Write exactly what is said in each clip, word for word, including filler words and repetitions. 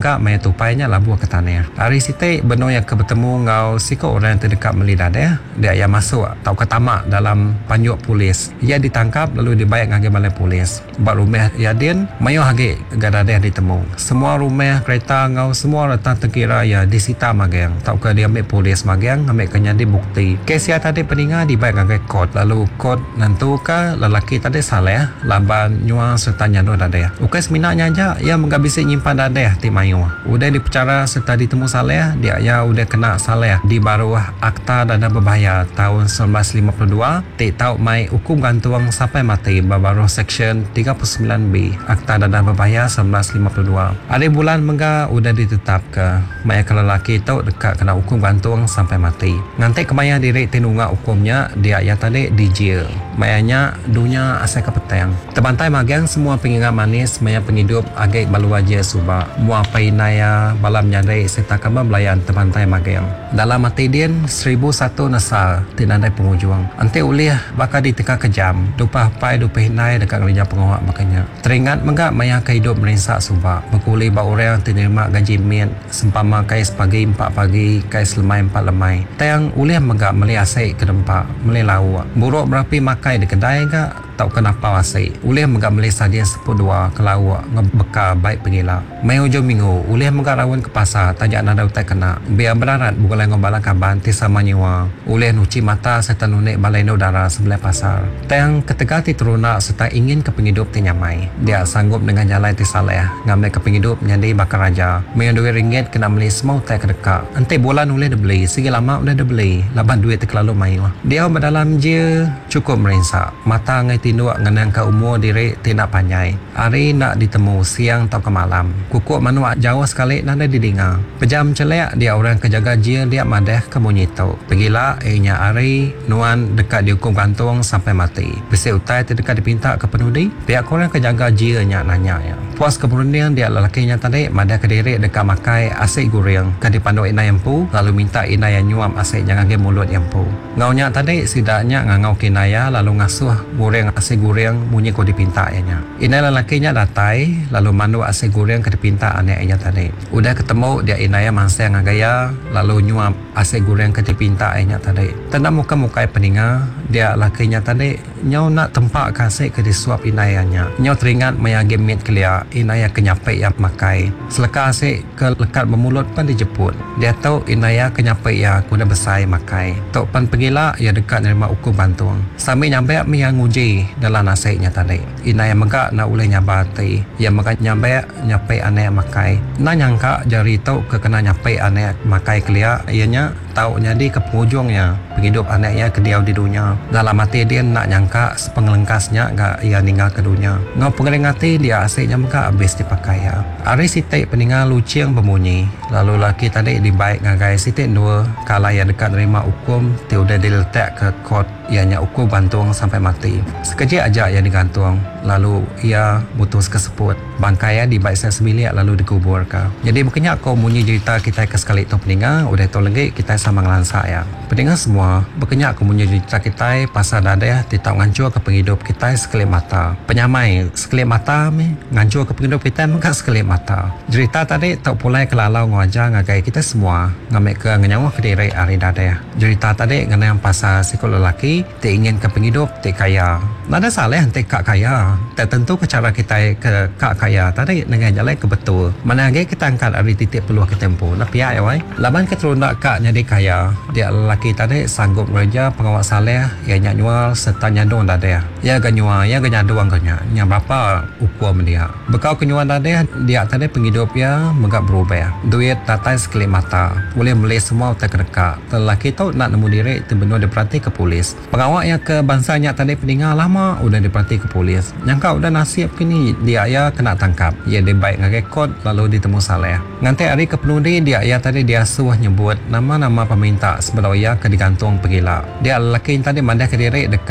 megak maya tupainya labuh ke tanah. Hari sitik benar yang ke bertemu ngau sikok orang yang terdekat melidadeh. Dia yang masuk tau ke tamak dalam panjuk polis. Ia ditangkap lalu dibayar ngagi balai polis. Bak rumah Yadin mayo hagi gadadeh ditemu. Semua rumah kereta ngau semua datang terkira ya disita magang. Tau ke dia ambil polis magang ambil kenyadi bukti. Kes ya tadi peninga dibayar ngagi kod. Lalu kod nentu ke lelaki tadi salah laban nyua serta nyano dadeh. Ukas minaknya aja ia menggabisi nyimpan dadeh ti mayo. Udah dipercara serta ditemu salah dia ya udah kena salah di bawah akta dana berbahaya tahun seribu sembilan ratus lima puluh dua ti tau mai hukum gantung sampai mati baru section tiga puluh sembilan B akta dana berbahaya seribu sembilan ratus lima puluh dua. Ada bulan mengga udah ditetap ke mai ke lelaki tau dekat kena hukum gantung sampai mati. Nanti kemaya diri tinunga hukumnya dia ya tadi di jail. Mayanya dunia asal ke petang. Terbantai magang semua pengingat manis maya penghidup agak balu aja suba. Mua painaya balam nyadai serta kembang belayan terbantai magang. Dalam mati din seribu satu nasar tinandai pengujuang. Ante ulih bakal diteka kejam. Dupa pai dupa hinai dekat ngelinya pengawak makanya. Teringat menggak maya kehidup merinsak suba. Berkuli ba orang terima gaji min sempama kais pagi empat pagi kais lemai empat lemai. Tayang ulih menggak meli asai ke dempak meli lawa. Buruk berapi makai di kedai gak tau kenapa asai. Ulih menggak meli sajian sepuluh dua ke lawa ngebeka baik pengila. Mai hujung minggu ulih menggak rawan ke pasar tajak nada utai kena. Biar berarat bukan ngobalan kaban ti sama nyewa. Ulih nuci mata serta nunik balai udara sebelah pasar. Tayang ketika ti terunak serta ingin ke penghidup ti nyamai. Dia sanggup dengan jalan ti salah. Ngambil ke penghidup nyandi bakar raja. Mai dua ringgit kena beli semua utai kedekat. Ante bulan ulih dia beli. Segi lama udah dia beli. Laban duit ti kelalu mai. Dia berdalam je cukup merinsak. Mata ngai tinduk ngenang ke umur diri tidak panjai. Hari nak ditemu siang atau ke malam. Kukuk manua jauh sekali nanda didinga. Pejam celek dia orang kejaga je dia madah ke munyito. Pergilah ehnya hari nuan dekat dihukum gantung sampai mati. Besi utai terdekat dipinta ke penudi. Pihak korang kejaga je nyak nanya ya. Puas keberundian dia lelakinya tadi madah ke diri dekat makai asik guriang ke dipandu ina yang pu lalu minta ina yang nyuam asik jangan ke mulut yang pu. Ngaunya tadi sidaknya ngangau kinaya lalu ngasuh guriang asik guriang bunyi ko dipinta nya. Ina lelakinya datai lalu mandu asik guriang ke dipinta anaknya tadi. Udah ketemu dia inaya mangsa yang ngagaya lalu nyuam asik guriang ke dipinta nya tadi. Tanda muka mukai peninga dia lakinya tadi nyau nak tempat kasih ke disuap inayanya. Nyau teringat maya gemit kelia inaya kenyapai yang makai. Seleka asik ke lekat bermulut pun dijemput. Dia tahu inaya kenyapai ya guna besar makai. Tok pan pergilah ia dekat nerima hukum bantuan. Sambil nyampe mi yang nguji dalam nasiknya tadi. Inaya megak nak uleh nyabati. Ia megak nyampe nyapai aneh makai. Na nyangka jari tahu ke kena nyapai aneh makai kelia ianya tahu nyadi ke penghujungnya penghidup anaknya ke dia di dunia. Dalam hati dia nak nyangka sepengelengkasnya gak ia ninggal ke dunia. Ngau pengelengati dia asiknya megak habis dipakai ya. Hari sitik peninggal luciang berbunyi. Lalu laki tadi dibaik ngagai sitik dua kala ia dekat nerima hukum dia udah diletak ke kot ianya hukum gantung sampai mati. Sekejap aja ia digantung lalu ia putus keseput. Bangkainya dibaik saya sembilik lalu dikubur ke. Jadi makanya kau bunyi cerita kita ke sekali tu peninggal udah tahu lagi kita sama ngelansak ya. Pendengar semua, berkenyak aku punya cerita kita pasal dadah tidak ngancur ke penghidup kita sekelip mata. Penyamai sekelip mata me ngancur ke penghidup kita muka sekelip mata. Cerita tadi tak pulai kelalau ngajar ngagai kita semua ngambil ke ngenyawa ke diri hari dadah. Cerita tadi ngenang pasal sikul lelaki tak ingin ke penghidup tak kaya. Nada salah tak kak kaya. Tak tentu ke cara kita ke kak kaya tadi dengan jalan ke betul. Mana lagi kita angkat hari titik peluang ke tempoh. Nak pihak ya wai. Laban keterunak kak jadi kaya. Dia lelaki tadi sanggup kerja pengawal saleh ia nyak nyual serta nyandung dadeh. Ia ganyua, ia ganyandung ganya. Nya berapa hukum dia. Bekau kenyuan dadeh dia tadi penghidup ia megak berubah. Duit tatai sekelip mata. Boleh beli semua utak dekat. Lelaki tu nak nemu diri terbenur diperhati ke polis. Pengawal yang ke bansanya tadi peninggal lama udah diperhati ke polis. Nyangka udah nasib kini dia ia kena tangkap. Ia dibaik ngagai kod lalu ditemu saleh. Nganti hari ke penudi dia ia tadi dia suah nyebut nama-nama peminta sebelum ia ke digantung pergilah. Dia lelaki yang tadi mandah ke diri dekat makai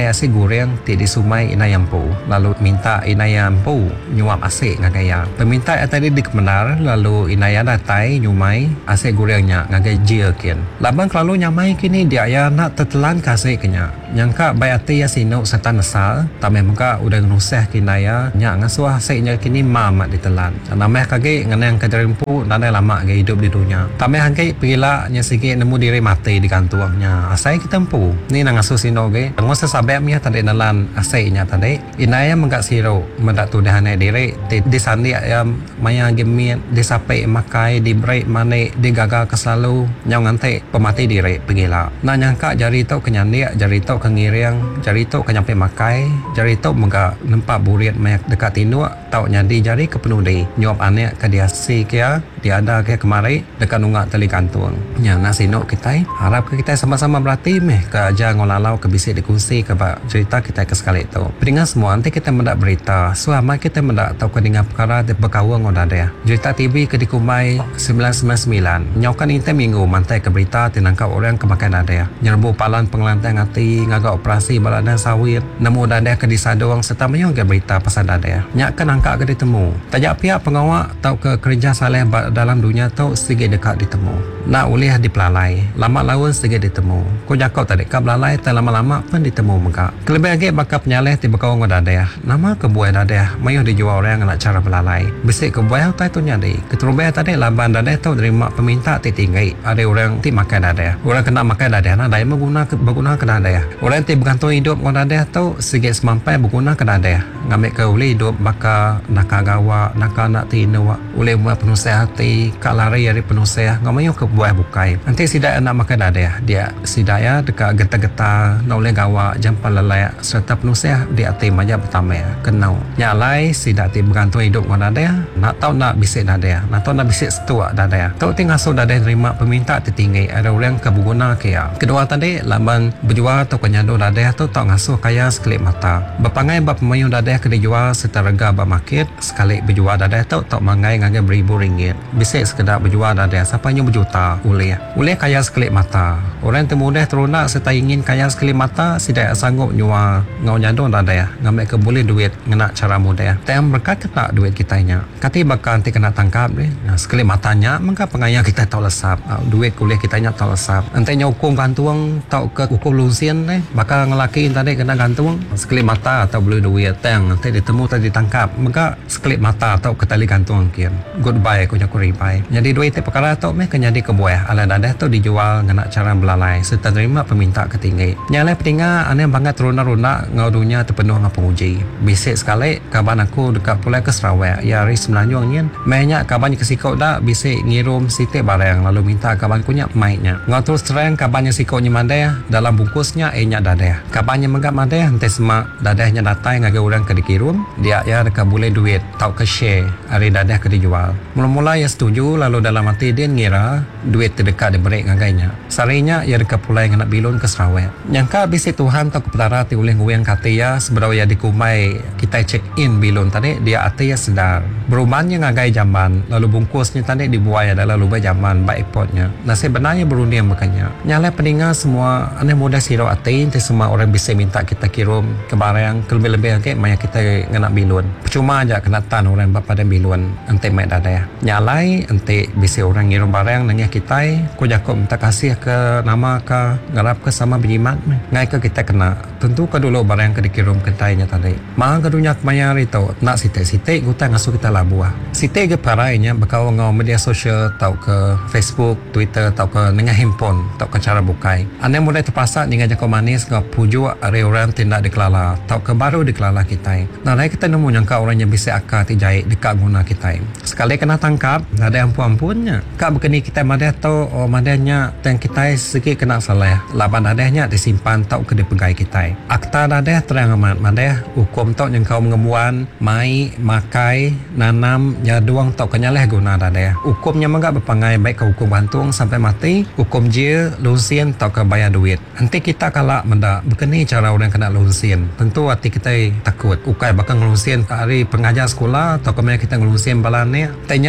Inai asyik goreng ti di sumai inai ampu. Lalu minta inai ampu nyuap asyik ngagaya. Peminta tadi di kemenar lalu inai datai nyumai asyik gorengnya ngagai jia kian. Labang kalau nyamai kini dia ya nak tetelan kasih kenya. Nyangka bayati ya sino serta nesal. Tamai muka udah nuseh kinaya nya ngasuh asyiknya kini mama ditelan. Namanya kage ngenang kejerimpu nada lama gaya hidup di dunia. Tamai hangkai pila nya sikit nemu diri mati di kantuangnya. Asai kita empu. Ni nang asu sino ge. Ngos sabek mia tadi nalan asainya tadi. Inaya menggak siro mendak tu dahane diri di, di sandi ya maya gemien di sapai makai di break mane di gaga keselalu nyau ngante pemati diri pegila. Nah nyangka jari tau kenyandi jari tau kengiriang jari tau kenyampe makai jari tau menggak nempak buriat mayak dekat tinu tau nyadi jari kepenuh di nyuap ane ke dia si kia dia ada ke kemari dekat nunggak tali kantung. Nya nasino kita harap ke kita sama-sama berarti meh ke aja ngolalau ke bisik dikusi ke bak cerita kita ke sekali itu. Peringat semua nanti kita mendak berita suama kita mendak tahu kedingat perkara di bekawang ngoda dia. Cerita T V ke dikumai sembilan sembilan sembilan nyaukan inte minggu mantai ke berita tinangkap orang kemakan ada nyerbu palan pengelantai ngati ngaga operasi baladan sawit nemu dada ke disadong serta menyong ke berita pasal dada nyak kan angka ke ditemu tajak pihak pengawak tau ke kerja saleh dalam dunia tau sedikit dekat ditemu nak ulih dipelalai lama lawan sedikit ditemu ko jakau tadi ka belalai tak lama-lama pun ditemu muka kelebih lagi bakal penyaleh tiba kau ngod dada nama kebuai dada mayuh dijual orang nak cara belalai besik kebuai tai tu nyadi keterubah tadi laban dada tau terima peminta ti tinggai ada orang ti makan dada orang kena makan dada nah dai mengguna berguna ke dada orang ti bergantung hidup ngod dada tau sikit semampai berguna ke dada ngambil ke uli hidup baka nakagawa nak tinu uli buat penuh sehati kak lari dari penuh seh ngamayuh ke buah bukai nanti sidak nak makan dada dia sidaya dekat getah-getah nak uli gawa jampan lelai serta penuh seh dia ti maja pertama kenau nyalai sidak ti bergantung hidup ngod dada nak tahu nak bisik dada nak tahu nak bisik setua dada tau ti ngasuh dada terima peminta ti tinggi ada orang ke berguna kia kedua tadi laban berjual atau kenyado dada tu tak ngasuh kaya sekelip mata berpangai bab pemayung dada ke dijual serta rega bab market sekali berjual dada tu tak mangai ngagai beribu ringgit bisik sekedar berjual dada siapa yang berjuta ulih ulih kaya sekelip mata orang temudah terunak serta ingin kaya sekelip mata tidak sanggup nyua ngau nyado dada ngambil ke boleh duit ngena cara mudah tem berkat kena duit kitanya kati bakal nanti kena tangkap deh nah, sekelip matanya maka pengaya kita tahu lesap uh, duit kuliah kitanya tahu lesap nantinya hukum gantung tahu ke hukum lusian deh bakal ngelaki tadi kena gantung sekelip mata atau boleh duit teng nanti ditemu tadi ditangkap maka sekelip mata atau ketali gantung kian goodbye kunya kuribai jadi duit itu perkara tu meh kenyadi kebuah ala dadah tu dijual ngena cara belalai serta terima peminta ketinggi nyalai petingga ane banget runa-runa ngau dunia terpenuh dengan penguji bisik sekali kaban aku dekat pulai ke Sarawak ya hari semenanjung nyen mehnya kaban ke sikau dah bisik ngirum sitik barang lalu minta kaban kunya maiknya ngau terus terang kabannya sikau nya mandai dalam bungkusnya enya dadah kabannya menggap mandai hente semak dadahnya datai ngagai orang ke dikirum dia ya dekat boleh duit tau ke share hari dadah ke dijual mula-mula ya setuju lalu dalam hati dia ngira duit terdekat diberi ngagainya sarinya ya dekat pulai nak bilun ke Sarawak nyangka bisik Tuhan tau kepetara ti ulih nguyang kati ya seberapa ya dikumai kita check in bilun tadi dia ati ya sedar berubahnya ngagai jamban lalu bungkusnya tadi dibuai adalah lubah zaman baik potnya nah sebenarnya berundian makanya nyalai peningat semua aneh mudah siro ati nanti semua orang bisa minta kita kirim ke barang lebih-lebih okay, maya kita ngena bilun percuma aja kena tan orang bapa dan bilun nanti mek dada nyalai nanti bisa orang ngirim barang nanya kita ko jakob minta kasih ke nama ke ngarap ke sama berjimat ngai ke kita kena tentu ke dulu barang ke dikirim ke tanya tadi mah ke dunia maya rito nak sitek-sitek guta ngasuh kita labuah sitek ke parainya bakal ngau media sosial tau ke Facebook Twitter tau ke dengan handphone tau ke cara bukai ane mulai terpaksa dengan jakob manis ngau puju are orang tindak dikelala tau ke baru dikelala kita nah lai kita nemu nyangka orang yang bisa akal tijai dekat guna kita sekali kena tangkap ada ampun-ampunnya kak begini kita madah tau oh madahnya yang kita sikit kena salah laban dadahnya disimpan tau ke dipegai kita akta dadah terang amat madah hukum tau yang kau mengemuan mai makai nanam nyaduang tau kenyaleh guna dadah hukumnya menggak berpangai baik ke hukum gantung sampai mati hukum jil lunsien tau ke bayar duit nanti kita kalak mendak begini cara orang kena lunsien tentu hati kita takut ukai bakal ngelunsien hari pengajar sekolah atau kemudian kita ngelunsien balanya tanya mah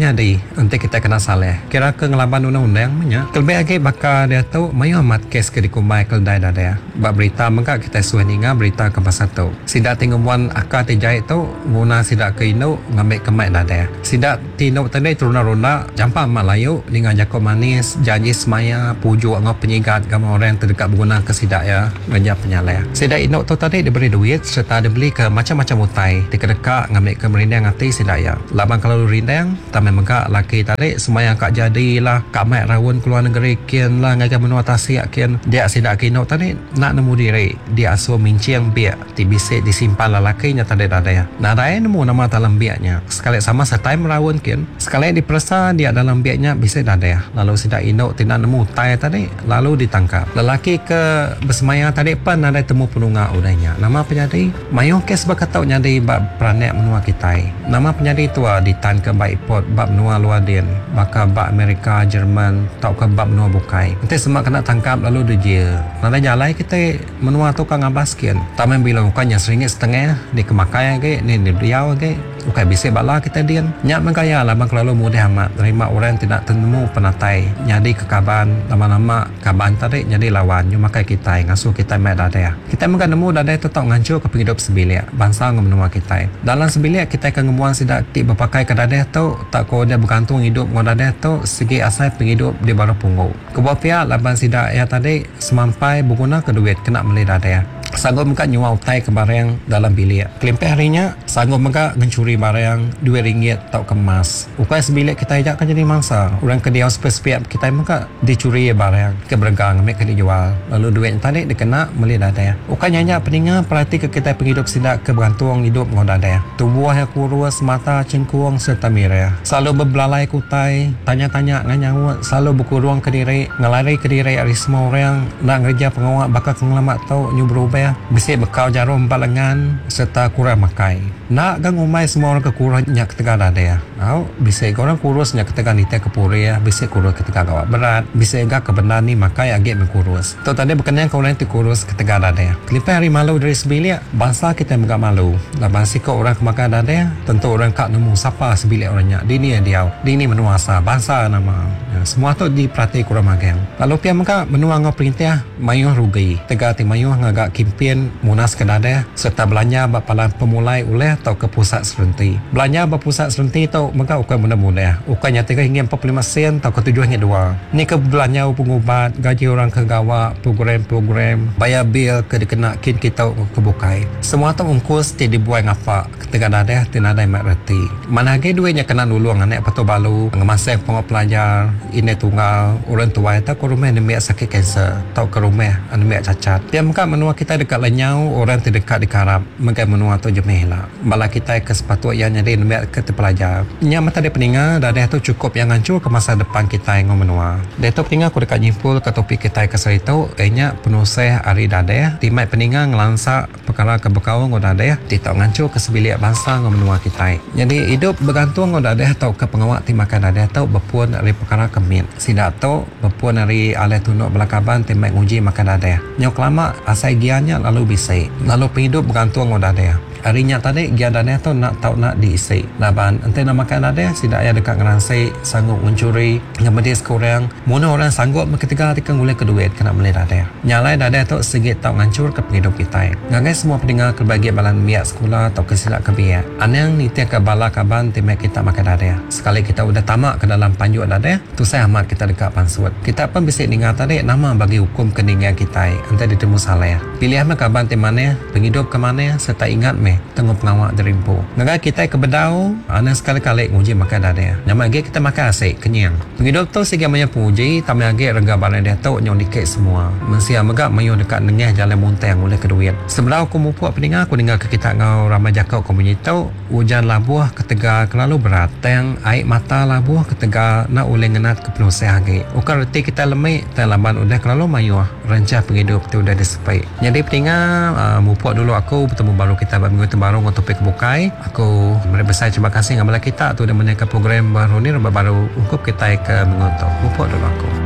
nyadi nanti kita kena salah kira ke ngelaban undang-undang banyak terlebih lagi bakal dia tu mayu amat kes ke dikumbai ke dai dada bab berita mengka kita suah ninga berita ke pasal tu sidak tingguan akar tejai tu guna sidak ke ino ngambil kemai dada sidak tino tadi turuna-runa jampa malayu dengan jakob manis janji semaya puju ngau penyigat gama orang yang terdekat berguna ke sidak ya ngajak penyalai sidak ino tu tadi diberi duit serta dibeli ke macam-macam utai dekat-dekat ngambil ke merindang hati sidak ya laban kalau rindang tamai megak laki tadi semua yang kak jadilah kak mai rawon keluar negeri kian lah ngagai menua tasik kian dia sidak kino tadi nak nemu diri dia asuh minciang biak ti bisik disimpan lah lakinya tadi dada ya nah rai nemu nama dalam biaknya sekali sama setai merawon kian sekali diperasa dia dalam biaknya bisik dada ya lalu sidak ino tidak nemu tai tadi lalu ditangkap lelaki ke bersemaya tadi pan ada temu penunga udahnya nama penyadi mayung kes bakatau nyadi bab peranek menua kitai nama penyadi tua ditan ke baik pot bab menua luar din maka bab Amerika Jerman tau ke bab menua bukai nanti semua kena tangkap lalu dia nada jalai kita menua tu kang abas kian tamen bilang ukanya seringgit setengah di kemakai ke ni di beliau ke ukai bisik bala kita dian nyak mengkaya lah bang lalu mudah amat terima orang tidak temu penatai nyadi ke kaban lama-lama kaban tadi jadi lawan nyu makai kita ngasuh kita mai dada kita mengka nemu dada tu tak ngancur ke penghidup sebilik bangsa menua kita dalam sebilik kita akan ngemuan sidak ti berpakai ke dada tu tak ko dia bergantung hidup ngau dada tu segi asal penghidup di baru pungu kebuah pihak laban sidak ya tadi semampai berguna ke duit kena beli dada sanggup mereka nyuau tai ke barang dalam bilik kelempeh harinya sanggup mereka mencuri barang dua ringgit tau kemas ukai sebilik kita ajak kan jadi mangsa orang ke dia spesifik kita mereka dicuri barang ke bergang mereka dijual lalu duit tadi dikena beli dada ukai nyanyak peninga perhati ke kita penghidup sidak ke bergantung hidup ngau dada tubuh yang kurus mata cengkuang serta mirah selalu berbelalai kutai tanya-tanya nganyawat selalu berkurung ke diri ngelari ke diri ari semua orang nak ngerja pengawak bakal ngelamat tau nyu berubah bisik bekal jarum balengan serta kurang makai nak gang umai semua orang kekurang nyak ketega dada ya au bisik orang kurus nyak ketega nita kepuri ya bisik kurus ketega gawat berat bisik gak kebenar ni makai agak berkurus tu tadi berkenaan kau orang tu kurus ketega dada ya kelipah hari malu dari sebilik bangsa kita megak malu lah bangsi kau orang kemakan dada ya tentu orang kak nemu siapa sebilik orangnya dini yang dia dini menuasa bangsa nama ya, semua tu diperhati kurang magang lalu pihak mereka menua ngau perintah mayuh rugi tega ti mayuh ngagak kimpian munas ke dada serta belanja bapalan pemulai oleh atau ke pusat serenti belanja bap pusat serenti tau mereka ukai mudah-mudah ukai nyata hingga empat puluh lima sen atau ke tujuh hingga dua ni ke belanja pengubat gaji orang ke gawak program-program bayar bil ke dikena kin kita ke bukai semua tu ungkus ti dibuai ngapa ketika dada tinada mak reti mana lagi duitnya kena nulung anak patu balu ngemasang pengop pelajar ini tunggal orang tua itu ke rumah anemia sakit kanser tau ke rumah anemia cacat dia mereka menua kita dekat lenyau orang terdekat di karab mereka menua tu jemeh lah bala kita ke sepatu yang jadi anemia ke terpelajar nya mata dia peninga dada tu cukup yang hancur ke masa depan kita yang menua dia tu peninga aku dekat nyimpul ke topik kita ke serita enya penusih ari dada timai peninga ngelansak perkara ke bekau ngau dada tidak ngancur ke sebilik bangsa ngau menua kita jadi hidup bergantung ngau dada atau ke pengawak timakan dada atau berpuan dari perkara kemit sidak tu berpuan dari alih tunuk belakaban timai nguji makan dada nyok lama asai giannya lalu bisik lalu penghidup bergantung ngau dada harinya tadi gian dada tu nak tahu nak diisi laban ente nak makan dada sidak ya dekat ngeransai sanggup mencuri ngemedis korang mana orang sanggup ketika ketika ngulai ke duit kena beli dada nyalai dada tu segit tahu ngancur ke penghidup kita ngagai semua pendengar kerbagi balan miak sekolah atau kesilap ke biak anang ni tiak ke bala kaban timek kita makan dada sekali kita udah tamak ke dalam panjuk dada tu saya amat kita dekat pansut kita pun bisa dengar tadi nama bagi hukum keningan kita ente ditemu salah pilih apa kaban temane penghidup ke mana serta ingat me tengok pengawak derimpu ngagai kita ke bedau ana sekali-kali nguji makan dada nyama lagi kita makan asik kenyang penghidup tu segi banyak penguji tapi lagi rega balan dia tu nyong dikit semua mensia megak mayu dekat nengah jalan muntang oleh keduit sebelah aku mupuak pendengar aku dengar ke kita ngau ramai jakau komuniti tu hujan labuh ketega terlalu berat tang air mata labuh ketega nak oleh ngenat ke penuh sehari ukar reti kita lemik tang lamban udah terlalu mayu rancah penghidup tu udah disepai jadi pendengar uh, mupuak dulu aku bertemu baru kita minggu terbaru untuk topik bukai aku berbesar terima kasih kepada kita tu dah menaikkan program baru ni baru ukup kita ke minggu tu mupuak dulu aku